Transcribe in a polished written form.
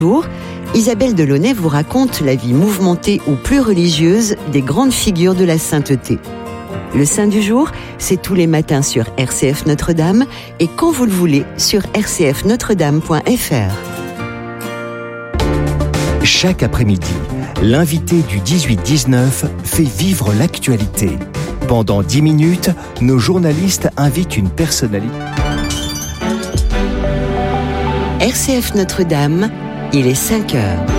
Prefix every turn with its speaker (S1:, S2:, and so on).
S1: Bonjour, Isabelle Delaunay vous raconte la vie mouvementée ou plus religieuse des grandes figures de la sainteté. Le Saint du jour, c'est tous les matins sur RCF Notre-Dame et quand vous le voulez sur rcfnotredame.fr.
S2: Chaque après-midi, l'invité du 18-19 fait vivre l'actualité. Pendant 10 minutes, nos journalistes invitent une personnalité.
S1: RCF Notre-Dame, il est 5 heures.